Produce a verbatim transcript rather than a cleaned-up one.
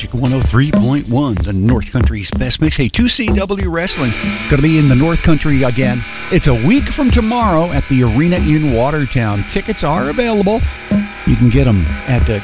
Magic one oh three point one, the North Country's best mix. Hey, two C W Wrestling, going to be in the North Country again. It's a week from tomorrow at the Arena in Watertown. Tickets are available. You can get them at the